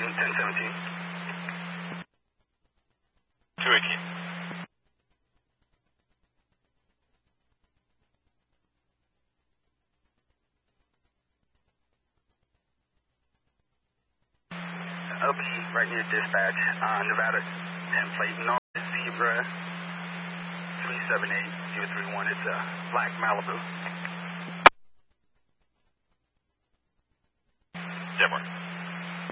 1017. 218. OP right near dispatch, Nevada template North Zebra 378031. It's a black Malibu. Deborah.